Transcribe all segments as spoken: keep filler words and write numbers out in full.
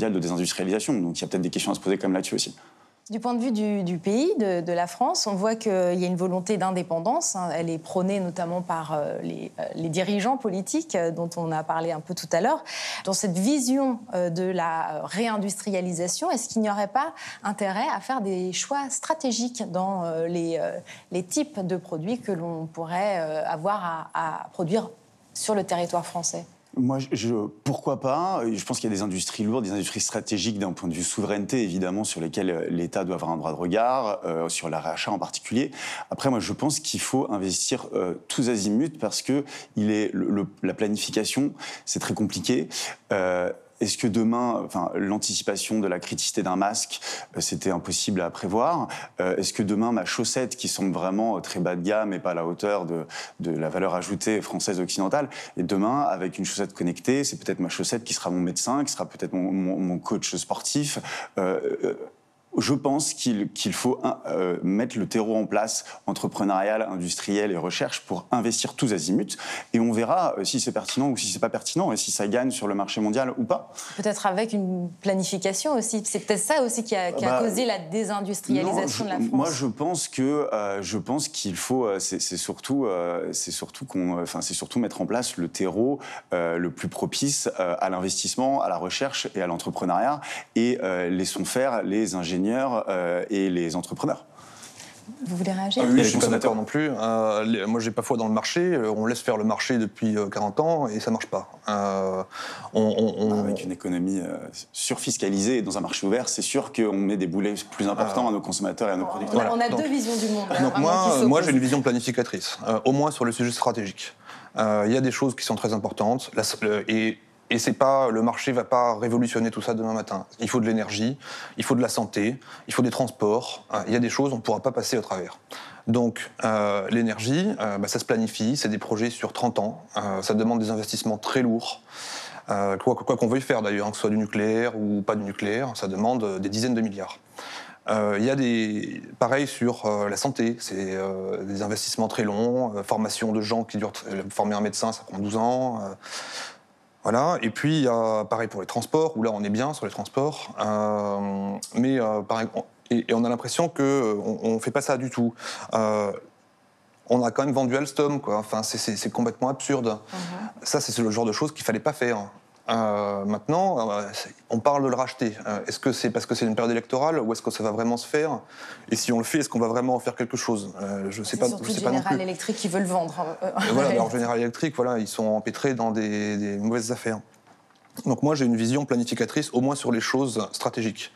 mondiale de désindustrialisation. Donc il y a peut-être des questions à se poser comme là-dessus aussi. Du point de vue du, du pays, de, de la France, on voit qu'il y a une volonté d'indépendance. Hein. Elle est prônée notamment par euh, les, euh, les dirigeants politiques euh, dont on a parlé un peu tout à l'heure. Dans cette vision euh, de la réindustrialisation, est-ce qu'il n'y aurait pas intérêt à faire des choix stratégiques dans euh, les, euh, les types de produits que l'on pourrait euh, avoir à, à produire sur le territoire français ? Moi, je, pourquoi pas ? Je pense qu'il y a des industries lourdes, des industries stratégiques d'un point de vue souveraineté, évidemment, sur lesquelles l'État doit avoir un droit de regard, euh, sur la réachat en particulier. Après, moi, je pense qu'il faut investir euh, tous azimuts parce que il est, le, le, la planification, c'est très compliqué. Euh, Est-ce que demain, enfin, l'anticipation de la criticité d'un masque, euh, c'était impossible à prévoir ? euh, Est-ce que demain, ma chaussette, qui semble vraiment très bas de gamme et pas à la hauteur de, de la valeur ajoutée française occidentale, et demain, avec une chaussette connectée, c'est peut-être ma chaussette qui sera mon médecin, qui sera peut-être mon, mon, mon coach sportif. Euh, euh, Je pense qu'il, qu'il faut euh, mettre le terreau en place entrepreneurial, industriel et recherche pour investir tous azimuts. Et on verra euh, si c'est pertinent ou si c'est pas pertinent et si ça gagne sur le marché mondial ou pas. Peut-être avec une planification aussi. C'est peut-être ça aussi qui a, qui a bah, causé la désindustrialisation non, je, de la France. Moi, je pense que euh, je pense qu'il faut. Euh, c'est, c'est surtout, euh, c'est surtout qu'on, enfin, c'est surtout mettre en place le terreau euh, le plus propice euh, à l'investissement, à la recherche et à l'entrepreneuriat, et euh, laissons faire les ingénieurs Euh, et les entrepreneurs. Vous voulez réagir ? ah Oui, je ne suis pas d'accord non plus. Euh, les, moi, je n'ai pas foi dans le marché. On laisse faire le marché depuis quarante ans et ça ne marche pas. Euh, on, on, on... Avec une économie euh, surfiscalisée et dans un marché ouvert, c'est sûr qu'on met des boulets plus importants ah. à nos consommateurs et à nos producteurs. On a, on a donc, deux visions du monde. Donc moi, moi, j'ai une vision planificatrice, euh, au moins sur le sujet stratégique. Il euh, y a des choses qui sont très importantes. La, le, et Et c'est pas, le marché ne va pas révolutionner tout ça demain matin. Il faut de l'énergie, il faut de la santé, il faut des transports. Il y a des choses, on ne pourra pas passer au travers. Donc euh, l'énergie, euh, bah, ça se planifie, c'est des projets sur trente ans. Euh, ça demande des investissements très lourds. Euh, quoi, quoi qu'on veuille faire d'ailleurs, hein, que ce soit du nucléaire ou pas du nucléaire, ça demande des dizaines de milliards. Il euh, y a des... Pareil sur euh, la santé, c'est euh, des investissements très longs, euh, formation de gens qui durent... Former un médecin, ça prend douze ans... Euh, Voilà. Et puis, il y a pareil pour les transports, où là, on est bien sur les transports. Euh, mais, euh, pareil, on, et, et on a l'impression qu'on ne fait pas ça du tout. Euh, on a quand même vendu Alstom, quoi. Enfin, c'est, c'est, c'est complètement absurde. Mm-hmm. Ça, c'est le genre de choses qu'il ne fallait pas faire. Euh, maintenant, euh, on parle de le racheter. Euh, est-ce que c'est parce que c'est une période électorale ou est-ce que ça va vraiment se faire ? Et si on le fait, est-ce qu'on va vraiment en faire quelque chose ? euh, Je ne sais c'est pas. Surtout je sais General pas non plus. Electric qui veut le vendre. Euh, voilà, alors General Electric, voilà, ils sont empêtrés dans des, des mauvaises affaires. Donc moi, j'ai une vision planificatrice, au moins sur les choses stratégiques.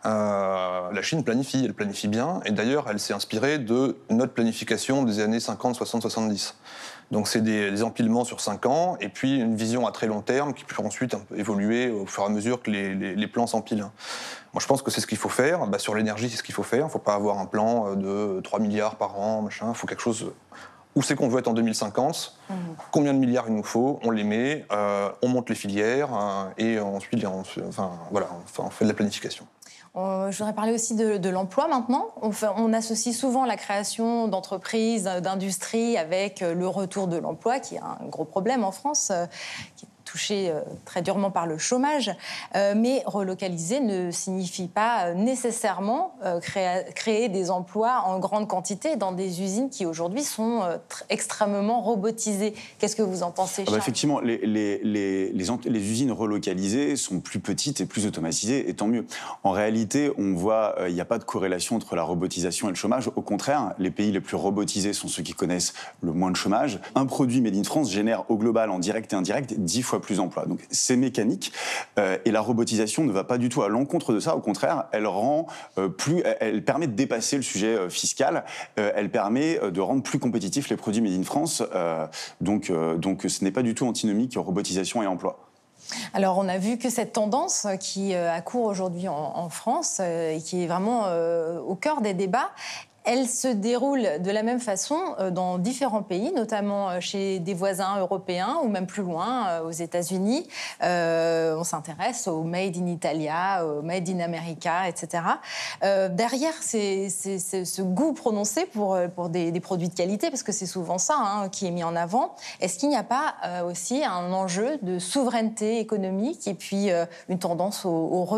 Euh, la Chine planifie, elle planifie bien, et d'ailleurs, elle s'est inspirée de notre planification des années cinquante, soixante, soixante-dix. Donc c'est des, des empilements sur cinq ans, et puis une vision à très long terme qui peut ensuite un peu évoluer au fur et à mesure que les, les, les plans s'empilent. Moi, je pense que c'est ce qu'il faut faire. Bah, sur l'énergie, c'est ce qu'il faut faire. Il ne faut pas avoir un plan de trois milliards par an, machin. Il faut quelque chose... Où c'est qu'on veut être en deux mille cinquante, mmh. Combien de milliards il nous faut, on les met, euh, on monte les filières, euh, et ensuite on, enfin, voilà, on, on fait de la planification. Euh, je voudrais parler aussi de, de l'emploi maintenant. On, fait, on associe souvent la création d'entreprises, d'industries avec le retour de l'emploi, qui est un gros problème en France, euh, qui est touché euh, très durement par le chômage. Euh, mais relocaliser ne signifie pas nécessairement euh, créer, créer des emplois en grande quantité dans des usines qui aujourd'hui sont euh, tr- extrêmement robotisées. Qu'est-ce que vous en pensez, Charles ? Ah bah effectivement, les, les, les, les, les usines relocalisées sont plus petites et plus automatisées, et tant mieux. En réalité, on voit il euh, n'y a pas de corrélation entre la robotisation et le chômage. Au contraire, les pays les plus robotisés sont ceux qui connaissent le moins de chômage. Un produit made in France génère au global, en direct et indirect, dix fois plus d'emplois. Donc c'est mécanique, euh, et la robotisation ne va pas du tout à l'encontre de ça. Au contraire, elle rend euh, plus, elle, elle permet de dépasser le sujet euh, fiscal. Euh, elle permet euh, de rendre plus compétitifs les produits made in France. Euh, donc, euh, donc ce n'est pas du tout antinomique robotisation et emploi. Alors, on a vu que cette tendance qui euh, accourt aujourd'hui en, en France euh, et qui est vraiment euh, au cœur des débats, elle se déroule de la même façon dans différents pays, notamment chez des voisins européens ou même plus loin, aux États-Unis. Euh, on s'intéresse au Made in Italia, au Made in America, et cetera. Euh, derrière c'est, c'est, c'est ce goût prononcé pour, pour des, des produits de qualité, parce que c'est souvent ça hein, qui est mis en avant, est-ce qu'il n'y a pas euh, aussi un enjeu de souveraineté économique et puis euh, une tendance au, au